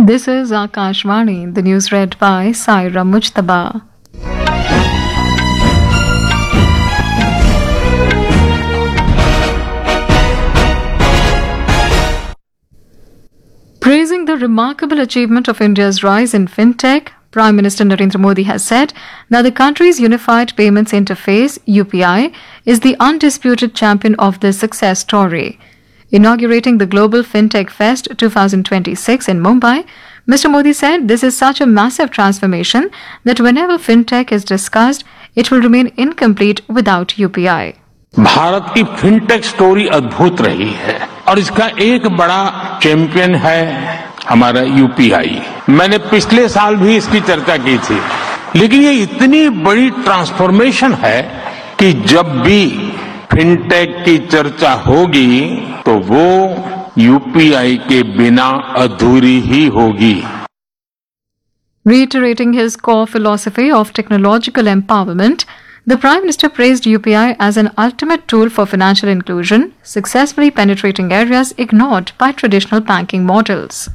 This is Akashvani, the news read by Saira Mujtaba. Praising the remarkable achievement of India's rise in fintech, Prime Minister Narendra Modi has said that the country's Unified Payments Interface, UPI, is the undisputed champion of this success story. Inaugurating the Global FinTech Fest 2026 in Mumbai, Mr. Modi said this is such a massive transformation that whenever fintech is discussed, it will remain incomplete without UPI. Bharat की fintech story अद्भुत रही है और इसका एक बड़ा champion है हमारा यूपीआई। मैंने पिछले साल भी इसकी चर्चा की थी, लेकिन ये इतनी बड़ी ट्रांसफॉर्मेशन है कि जब भी फिनटेक की चर्चा होगी तो वो यूपीआई के बिना अधूरी ही होगी। Reiterating his core philosophy of technological empowerment, the Prime Minister praised UPI as an ultimate tool for financial inclusion, successfully penetrating areas ignored by traditional banking models.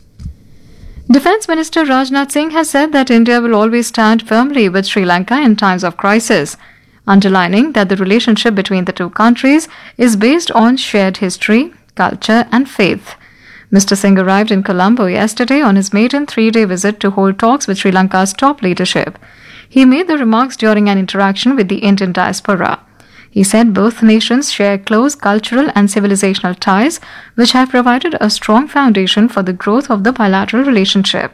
Defence Minister Rajnath Singh has said that India will always stand firmly with Sri Lanka in times of crisis, underlining that the relationship between the two countries is based on shared history, culture and faith. Mr. Singh arrived in Colombo yesterday on his maiden three-day visit to hold talks with Sri Lanka's top leadership. He made the remarks during an interaction with the Indian diaspora. He said both nations share close cultural and civilizational ties, which have provided a strong foundation for the growth of the bilateral relationship.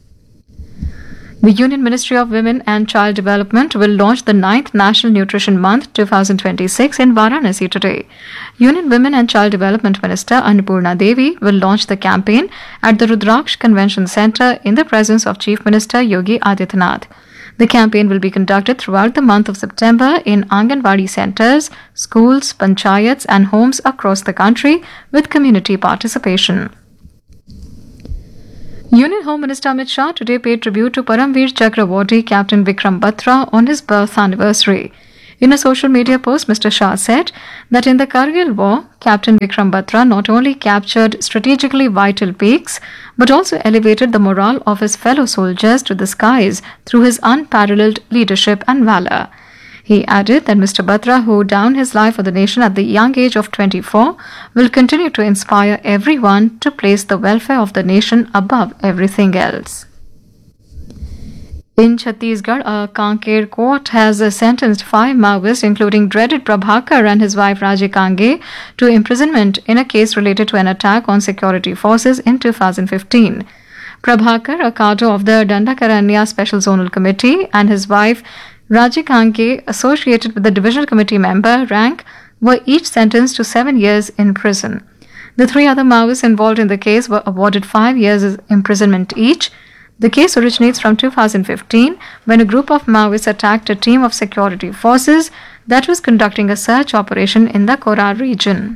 The Union Ministry of Women and Child Development will launch the 9th National Nutrition Month 2026 in Varanasi today. Union Women and Child Development Minister Annapurna Devi will launch the campaign at the Rudraksh Convention Centre in the presence of Chief Minister Yogi Adityanath. The campaign will be conducted throughout the month of September in Anganwadi centres, schools, panchayats and homes across the country with community participation. Union Home Minister Amit Shah today paid tribute to Paramveer Chakra awardee Captain Vikram Batra on his birth anniversary. In a social media post, Mr. Shah said that in the Kargil War, Captain Vikram Batra not only captured strategically vital peaks, but also elevated the morale of his fellow soldiers to the skies through his unparalleled leadership and valor. He added that Mr. Batra, who down his life for the nation at the young age of 24, will continue to inspire everyone to place the welfare of the nation above everything else. In Chhattisgarh, a Kanker court has sentenced 5 Maoists, including dreaded Prabhakar and his wife Raji Kange, to imprisonment in a case related to an attack on security forces in 2015. Prabhakar, a cadre of the Dandakaranya Special Zonal Committee, and his wife Raji Kange, associated with the Divisional Committee member rank, were each sentenced to 7 years in prison. The 3 other Maoists involved in the case were awarded 5 years imprisonment each. The case originates from 2015 when a group of Maoists attacked a team of security forces that was conducting a search operation in the Korar region.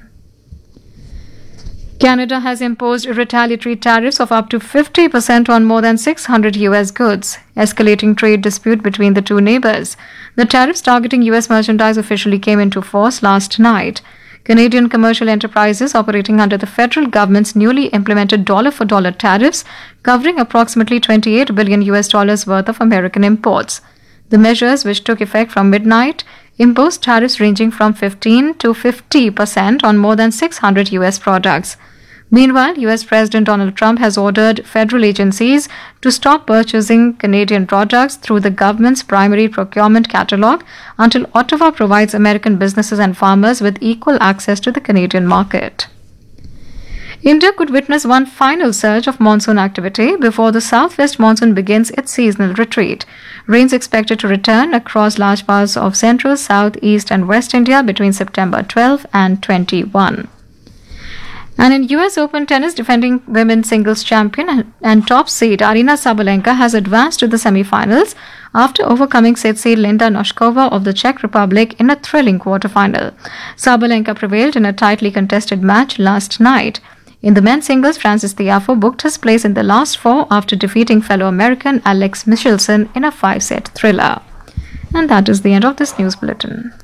Canada has imposed retaliatory tariffs of up to 50% on more than 600 US goods, escalating trade dispute between the two neighbors. The tariffs targeting US merchandise officially came into force last night. Canadian commercial enterprises operating under the federal government's newly implemented dollar-for-dollar tariffs, covering approximately $28 billion worth of American imports. The measures, which took effect from midnight, imposed tariffs ranging from 15 to 50% on more than 600 US products. Meanwhile, US President Donald Trump has ordered federal agencies to stop purchasing Canadian products through the government's primary procurement catalogue until Ottawa provides American businesses and farmers with equal access to the Canadian market. India could witness one final surge of monsoon activity before the southwest monsoon begins its seasonal retreat. Rains expected to return across large parts of central, south, east and west India between September 12 and 21. And in US Open tennis, defending women's singles champion and top seed Aryna Sabalenka has advanced to the semi-finals after overcoming sixth seed Linda Noskova of the Czech Republic in a thrilling quarter-final. Sabalenka prevailed in a tightly contested match last night. In the men's singles, Francis Tiafoe booked his place in the last 4 after defeating fellow American Alex Michelsen in a 5-set thriller. And that is the end of this news bulletin.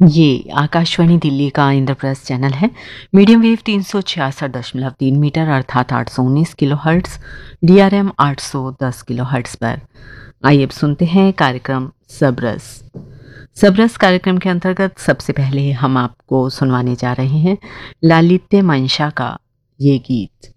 ये आकाशवाणी दिल्ली का Indraprastha channel है। Medium wave 366.3 metre अर्थात 819 kilo hertz, DRM 810 kilo hertz पर। आइए अब सुनते हैं कार्यक्रम सबरस। सबरस कार्यक्रम के अंतर्गत सबसे पहले हम आपको सुनवाने जा रहे हैं लालित्य मंशा का ये गीत।